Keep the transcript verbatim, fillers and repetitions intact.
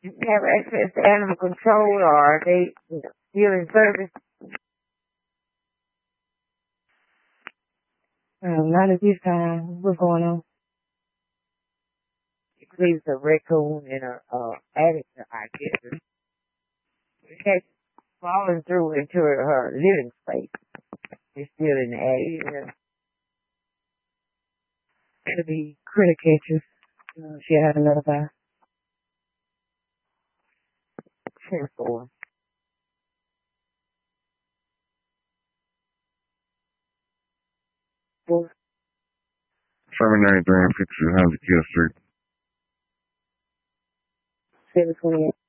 have access to animal control, or are they still in service? Um, not at this time. What's going on? It leaves a raccoon in a uh, attic, I guess. It has fallen through into her living space. It's still in the attic. It'll be critter catchers. Uh, she had another guy. ten four. seven ninety-three and fifty-two hundred Kill Street. seven twenty-eight.